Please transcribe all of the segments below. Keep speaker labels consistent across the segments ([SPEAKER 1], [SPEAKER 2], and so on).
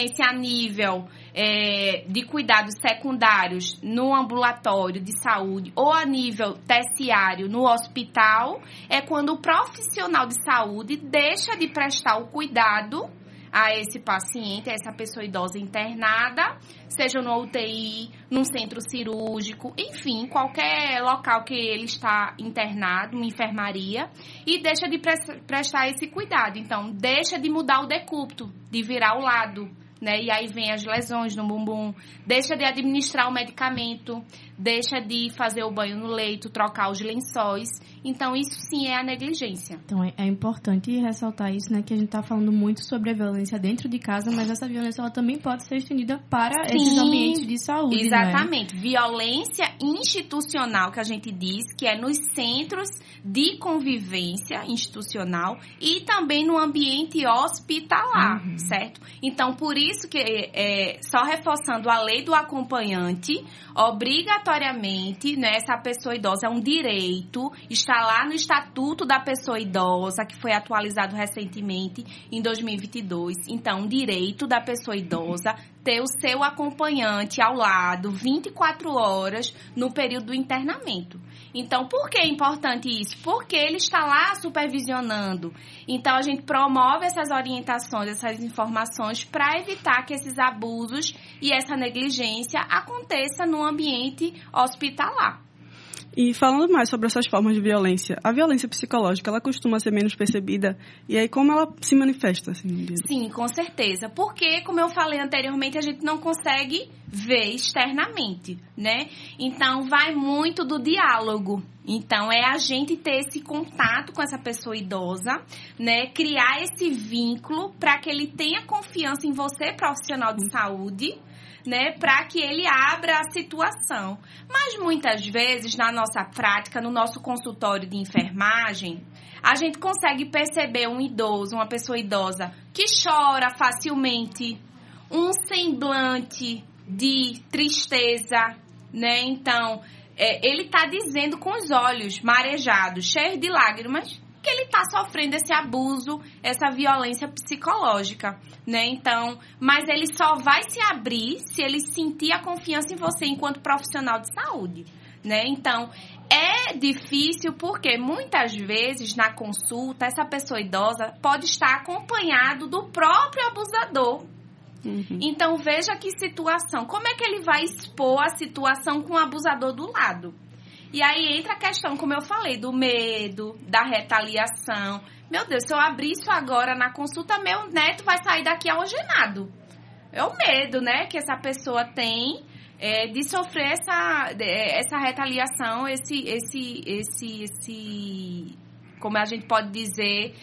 [SPEAKER 1] a nível de cuidados secundários no ambulatório de saúde ou a nível terciário no hospital, é quando o profissional de saúde deixa de prestar o cuidado a esse paciente, a essa pessoa idosa internada, seja no UTI, num centro cirúrgico, enfim, qualquer local que ele está internado, uma enfermaria, e deixa de prestar esse cuidado. Então, deixa de mudar o decúbito, de virar o lado, né? E aí vem as lesões no bumbum, deixa de administrar o medicamento, deixa de fazer o banho no leito, trocar os lençóis. Então, isso sim é a negligência.
[SPEAKER 2] Então, é importante ressaltar isso, né? Que a gente está falando muito sobre a violência dentro de casa, mas essa violência ela também pode ser estendida para esses ambientes de saúde,
[SPEAKER 1] exatamente.
[SPEAKER 2] Né?
[SPEAKER 1] Violência institucional, que a gente diz, que é nos centros de convivência institucional e também no ambiente hospitalar, certo? Então, por isso que, só reforçando a lei do acompanhante, obrigatoriamente, né, essa pessoa idosa é um direito, está lá no Estatuto da Pessoa Idosa, que foi atualizado recentemente em 2022. Então, um direito da pessoa idosa ter o seu acompanhante ao lado 24 horas no período do internamento. Então, por que é importante isso? Porque ele está lá supervisionando. Então, a gente promove essas orientações, essas informações para evitar que esses abusos e essa negligência aconteça no ambiente hospitalar.
[SPEAKER 3] E falando mais sobre essas formas de violência, a violência psicológica, ela costuma ser menos percebida? E aí, como ela se manifesta? Assim,
[SPEAKER 1] sim, com certeza. Porque, como eu falei anteriormente, a gente não consegue ver externamente, né? Então, vai muito do diálogo. Então, é a gente ter esse contato com essa pessoa idosa, né? Criar esse vínculo para que ele tenha confiança em você, profissional de saúde, né, para que ele abra a situação. Mas muitas vezes, na nossa prática, no nosso consultório de enfermagem, a gente consegue perceber um idoso, uma pessoa idosa, que chora facilmente, um semblante de tristeza, né? Então, ele está dizendo com os olhos marejados, cheios de lágrimas, que ele está sofrendo esse abuso, essa violência psicológica, né? Então, mas ele só vai se abrir se ele sentir a confiança em você enquanto profissional de saúde, né? Então, é difícil porque muitas vezes na consulta essa pessoa idosa pode estar acompanhado do próprio abusador. Então, veja que situação, como é que ele vai expor a situação com o abusador do lado? E aí entra a questão, como eu falei, do medo, da retaliação. Meu Deus, se eu abrir isso agora na consulta, meu neto vai sair daqui algemado. É o medo, né, que essa pessoa tem de sofrer essa retaliação, como a gente pode dizer,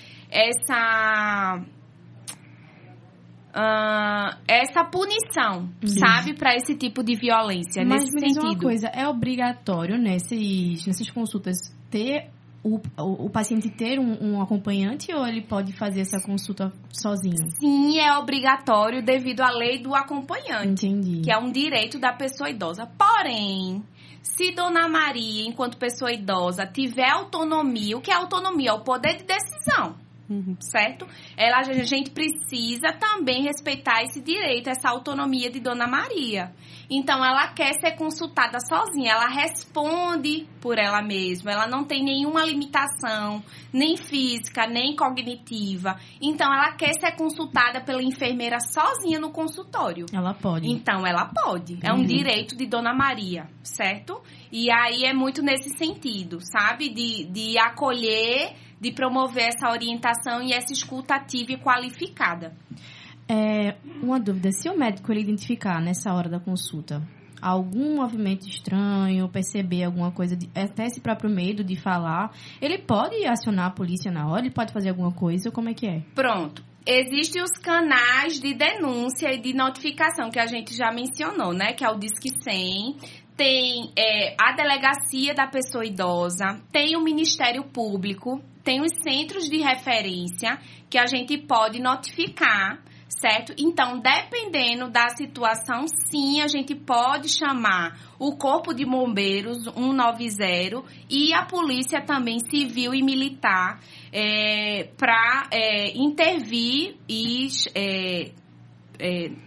[SPEAKER 1] essa punição, sabe, para esse tipo de violência.
[SPEAKER 2] Mas
[SPEAKER 1] nesse
[SPEAKER 2] me diz
[SPEAKER 1] sentido.
[SPEAKER 2] Uma coisa, é obrigatório nessas consultas ter o paciente ter um acompanhante ou ele pode fazer essa consulta sozinho?
[SPEAKER 1] Sim, é obrigatório devido à lei do acompanhante.
[SPEAKER 2] Entendi.
[SPEAKER 1] Que é um direito da pessoa idosa. Porém, se Dona Maria, enquanto pessoa idosa, tiver autonomia, o que é autonomia? É o poder de decisão. Certo? A gente precisa também respeitar esse direito, essa autonomia de Dona Maria. Então, ela quer ser consultada sozinha, ela responde por ela mesma, ela não tem nenhuma limitação, nem física, nem cognitiva. Então, ela quer ser consultada pela enfermeira sozinha no consultório.
[SPEAKER 2] Ela pode.
[SPEAKER 1] Então, ela pode. É um direito de Dona Maria, certo? E aí é muito nesse sentido, sabe? De acolher, de promover essa orientação e essa escuta ativa e qualificada.
[SPEAKER 2] Uma dúvida, se o médico ele identificar nessa hora da consulta algum movimento estranho, perceber alguma coisa, até esse próprio medo de falar, ele pode acionar a polícia na hora? Ele pode fazer alguma coisa? Como é que é?
[SPEAKER 1] Pronto. Existem os canais de denúncia e de notificação que a gente já mencionou, né? Que é o Disque 100. Tem a delegacia da pessoa idosa, tem o Ministério Público, tem os centros de referência que a gente pode notificar, certo? Então, dependendo da situação, sim, a gente pode chamar o Corpo de Bombeiros 190 e a Polícia também Civil e Militar para intervir e